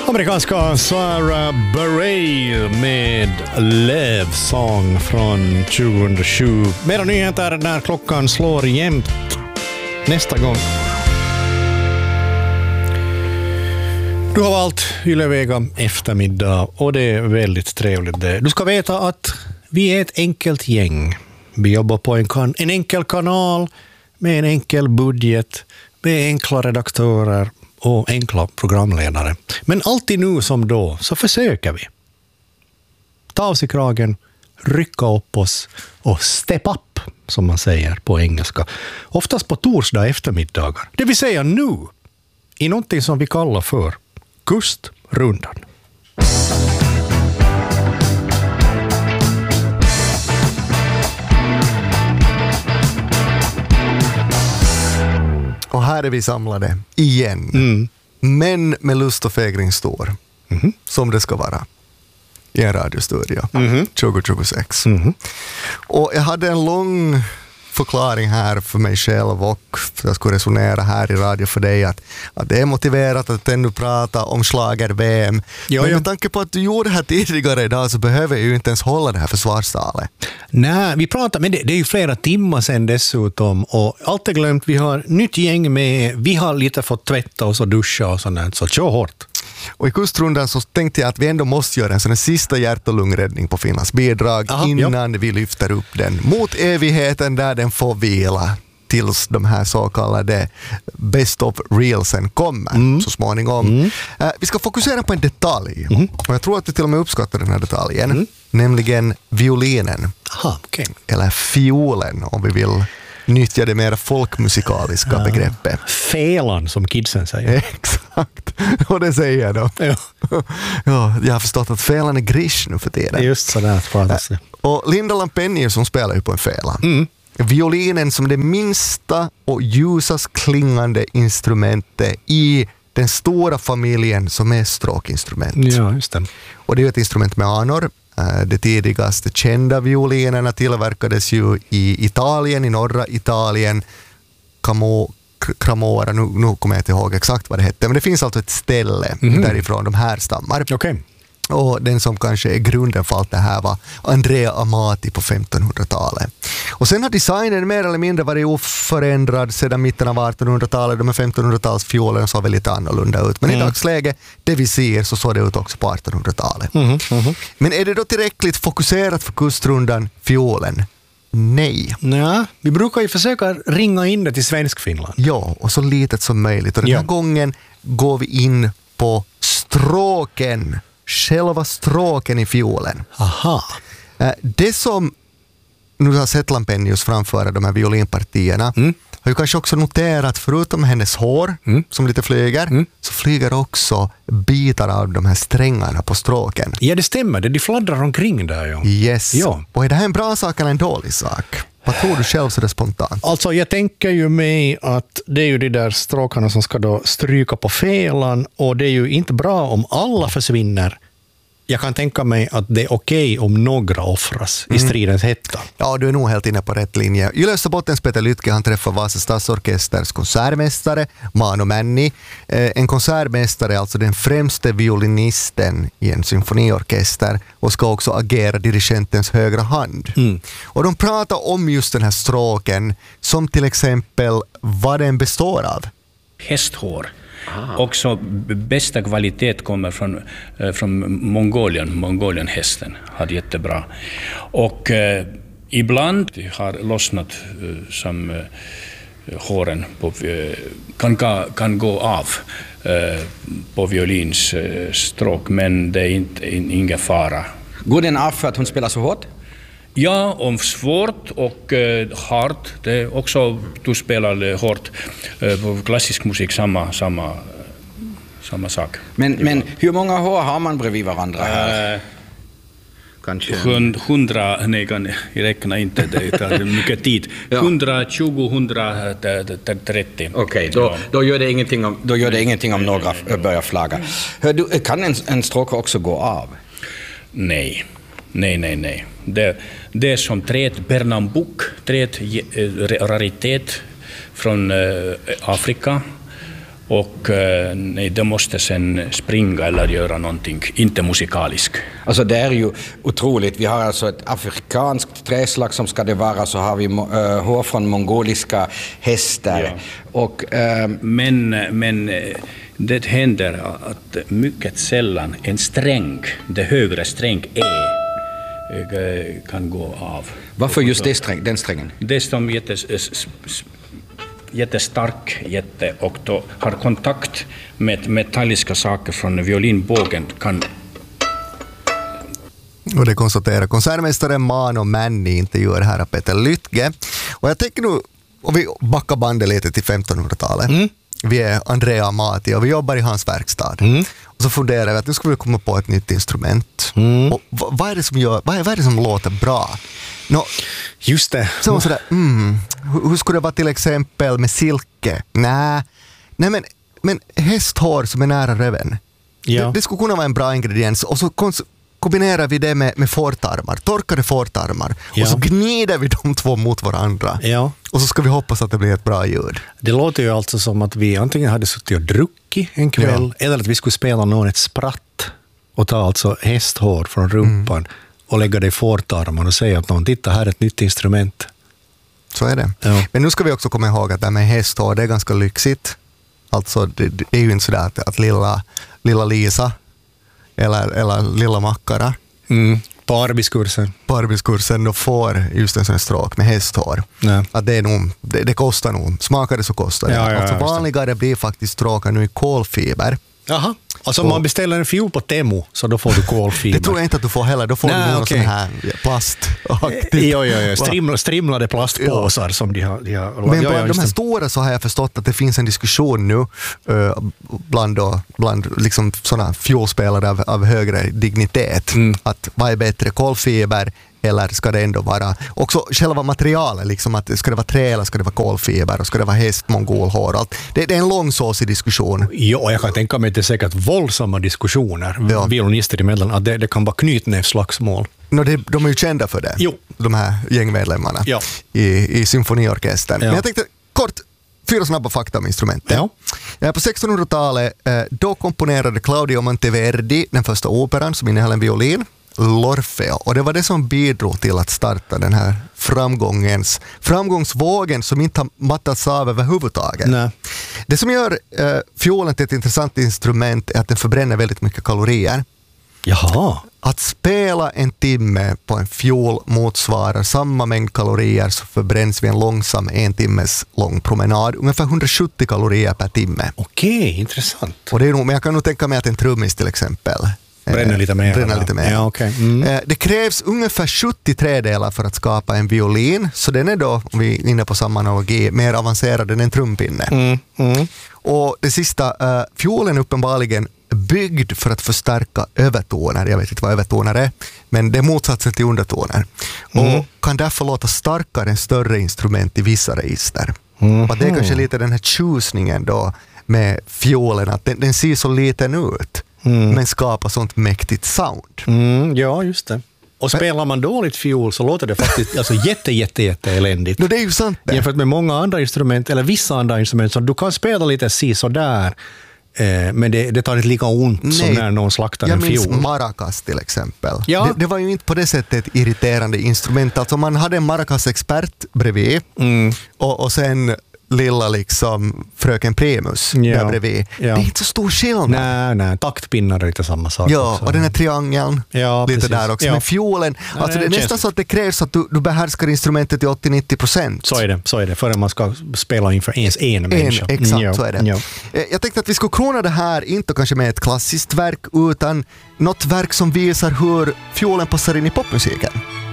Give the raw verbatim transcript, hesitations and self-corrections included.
Amerikanska Sarah Bareilles med Love Song från tjugohundrasju. Mera nyheter när klockan slår jämnt nästa gång. Du har valt Ylevega eftermiddag och det är väldigt trevligt. Du ska veta att vi är ett enkelt gäng. Vi jobbar på en, kan- en enkel kanal med en enkel budget, med enkla redaktörer och enkla programledare. Men alltid nu som då så försöker vi ta oss i kragen, rycka upp oss och step up, som man säger på engelska. Oftast på torsdag eftermiddagar. Det vill säga nu i någonting som vi kallar för Kustrundan. Och här är vi samlade igen. Mm. Men med lust och fägring står. Mm. Som det ska vara. I en radiostudio. Mm. tjugohundratjugosex. Mm. Och jag hade en lång förklaring här för mig själv och för att jag skulle resonera här i radio för dig att, att det är motiverat att ännu prata om schlager-V M. Jo, men med tanke på att du gjorde det här tidigare idag så behöver jag ju inte ens hålla det här försvarstalet. Nej, vi pratar, men det, det är ju flera timmar sedan dessutom och allt är glömt. Vi har nytt gäng med, vi har lite fått tvätta oss och duscha och sånt, så kör hårt. Och i Kustrundan så tänkte jag att vi ändå måste göra en sån sista hjärt- och lungräddning på Finlands bidrag. Aha, innan ja. vi lyfter upp den mot evigheten där den får vila tills de här så kallade best of reelsen kommer mm. så småningom. Mm. Uh, vi ska fokusera på en detalj mm. och jag tror att du till och med uppskattar den här detaljen, mm. nämligen violinen. Aha, okay. Eller fiolen om vi vill nyttja det mer folkmusikaliska ja. begreppet. Felan som kidsen säger. Exakt, och det säger jag då. Ja. Ja, jag har förstått att felan är grish nu för tiden. Just sådär pratas det. Och Linda Lampenius som spelar ju på en fela. Mm. Violinen som det minsta och ljusast klingande instrumentet i den stora familjen som är stråkinstrument. Ja, just det. Och det är ett instrument med anor. De tidigaste kända violinerna tillverkades ju i Italien, i norra Italien. Camo, Cremora, nu, nu kommer jag inte ihåg exakt vad det hette. Men det finns alltså ett ställe mm. därifrån de här stammar. Okej. Okay. Och den som kanske är grunden för allt det här var Andrea Amati på femtonhundratalet. Och sen har designen mer eller mindre varit oförändrad sedan mitten av artonhundratalet. De här femtonhundratalsfiolerna såg väldigt annorlunda ut. Men mm. i dagsläget, det vi ser, så såg det ut också på artonhundratalet. Mm. Mm. Men är det då tillräckligt fokuserat för Kustrundan, fiolen? Nej. Nej, vi brukar ju försöka ringa in det till svensk Finland. Ja, och så litet som möjligt. Och den här ja. gången går vi in på stråken. Själva stråken i fiolen. Aha. Det som nu har sett Lampenius framföra de här violinpartierna mm. har ju kanske också noterat förutom hennes hår mm. som lite flyger mm. så flyger också bitar av de här strängarna på stråken. Ja, det stämmer. Det de fladdrar omkring där. Ja. Yes. Ja. Och är det här en bra sak eller en dålig sak? Vad tror du själv så det spontant? Alltså jag tänker ju mig att det är ju de där stråkarna som ska då stryka på felan och det är ju inte bra om alla försvinner. Jag kan tänka mig att det är okej om några offras mm. i stridens hetta. Ja, du är nog helt inne på rätt linje. I Lösabottens Peter Lytke han träffar Vasa Stadsorkesters konsertmästare Mano Männi. Eh, en konsertmästare är alltså den främste violinisten i en symfoniorkester och ska också agera dirigentens högra hand. Mm. Och de pratar om just den här stråken som till exempel vad den består av. Hästhår. Aha. Också bästa kvalitet kommer från, från Mongolien. Mongolienhästen har jättebra. Och eh, ibland har lossnat eh, som eh, håren på, eh, kan, kan gå av eh, på violins eh, stråk, men det är inte in, ingen fara. Går den av för att hon spelar så hårt? Ja, om svårt och eh, hårt. Det är också, du spelar hårt eh, på klassisk musik, samma, samma, samma sak. Men, men hur många hår har man bredvid varandra här? Eh, Kanske hundra, nej, kan jag räkna inte, det tar mycket tid. Ja. hundratjugo, hundratrettio. Okej, okay, då, då gör det ingenting om, då gör det ingenting om några börjar flagga. Hör du, kan en, en stråke också gå av? Nej. Nej, nej, nej. Det, det är som träd Pernambuk, träd raritet från eh, Afrika. Och eh, nej, de måste sen springa eller göra någonting, inte musikaliskt. Alltså det är ju otroligt. Vi har alltså ett afrikanskt träslag som ska det vara, så har vi uh, hår från mongoliska hästar. Ja. Och, uh, men, men det händer att mycket sällan en sträng, det högre sträng E, kan gå av. Varför just det sträng, den strängen? Det är som jättes, jättestark jätte och då har kontakt med metalliska saker från violinbågen kan. Och det konstaterar konsertmästaren Mano Männi intervjuar här av Peter Lytge. Och jag tänker nu, och vi backar bandet lite till femtonhundratalet. Mm. Vi är Andrea Amati och vi jobbar i hans verkstad. Mm. Och så funderar vi att nu ska vi komma på ett nytt instrument. Mm. Och vad, vad, är det som gör, vad, är, vad är det som låter bra? Nå, just det. Så sådär, mm, hur, hur skulle det vara till exempel med silke? Nä, nej men, men hästhår som är nära röven. Ja. Det, det skulle kunna vara en bra ingrediens. Och så kons- kombinerar vi det med, med fårtarmar, torkade fårtarmar. Ja. Och så gnider vi de två mot varandra. Ja. Och så ska vi hoppas att det blir ett bra ljud. Det låter ju alltså som att vi antingen hade suttit och druckit en kväll, ja. Eller att vi skulle spela någon ett spratt och ta alltså hästhår från rumpan mm. och lägga det i fårtarmar och säga att någon, titta här är ett nytt instrument. Så är det. Ja. Men nu ska vi också komma ihåg att det här med hästhår, det är ganska lyxigt. Alltså det, det är ju inte sådär att, att lilla, lilla Lisa eller, eller lilla Mackara mm. på arbetskursen på arbetskursen då får just en sån här stråk med hästhår. Ja. Att det, är nog, det, det kostar nog. Smakar det så kostar det. Ja, ja, alltså vanligare blir faktiskt stråkar nu i kolfiber. Jaha. Alltså om man beställer en fiol på Temu så då får du kolfiber. Det tror jag inte att du får heller. Då får Nej, du någon okay. sån här plast. Jo, jo, jo. Striml, strimlade plastpåsar ja. Som de har... De har Men bland de här stora så har jag förstått att det finns en diskussion nu uh, bland, då, bland liksom sådana fiolspelare av, av högre dignitet. Mm. Att vad är bättre, kolfiber eller ska det ändå vara också själva materialet, liksom att ska det vara trä eller ska det vara kolfiber och ska det vara häst, mongolhår allt. Det, det är en lång såsig diskussion. Jo, jag kan tänka mig att det är säkert våldsamma diskussioner ja. Violinister emellan, att det, det kan vara knytnävsslagsmål. No, det, de är ju kända för det, jo. De här gängmedlemmarna ja. i, i symfoniorkestern. Ja. Men jag tänkte kort fyra snabba fakta om instrumentet. Ja. På sextonhundratalet då komponerade Claudio Monteverdi den första operan som innehöll en violin, L'Orfeo, och det var det som bidrog till att starta den här framgångens framgångsvågen som inte har mattats av överhuvudtaget. Nej. Det som gör eh, fiolen till ett intressant instrument är att den förbränner väldigt mycket kalorier. Jaha. Att spela en timme på en fiol motsvarar samma mängd kalorier som förbränns vid en långsam en timmes lång promenad. Ungefär hundrasjuttio kalorier per timme. Okej, intressant. Och det är nog, men jag kan nog tänka mig att en trummis till exempel bränner lite mer. Bränner lite mer. Ja, okay. mm. Det krävs ungefär sjuttio trädelar för att skapa en violin, så den är då, om vi är inne på samma analogi, mer avancerad än en trumpinne. Mm. Mm. Och det sista, uh, fiolen är uppenbarligen byggd för att förstärka övertoner. Jag vet inte vad övertoner är, men det är motsatsen till undertoner. Mm. Och kan därför låta starkare än större instrument i vissa register. Mm. Och det är kanske lite den här tjusningen då med fiolen, att den, den ser så liten ut. Mm. Men skapa sånt mäktigt sound. Mm, ja, just det. Och spelar man dåligt fiol så låter det faktiskt alltså jätte, jätte, jätte eländigt. No, det är ju sant det. Jämfört med många andra instrument, eller vissa andra instrument, så du kan spela lite si så där, eh, men det, det tar inte lika ont Nej. Som när någon slaktar jag en fiol. Jag minns maracas till exempel. Ja. Det, det var ju inte på det sättet ett irriterande instrument. Alltså man hade en maracas-expert bredvid mm. och, och sen lilla liksom fröken Primus ja. Där bredvid. Ja. Det är inte så stor skillnad. Nej, nej. Taktpinnar är inte samma sak. Ja, också. Och den här triangeln ja, lite precis. Där också. Ja. Men fiolen, ja, alltså det är nästan så att det krävs att du, du behärskar instrumentet till åttio till nittio procent. Så är det, så är det. Förrän man ska spela inför ens en människa. En, exakt, ja. Så är det. Ja. Jag tänkte att vi skulle krona det här inte kanske med ett klassiskt verk utan något verk som visar hur fiolen passar in i popmusiken.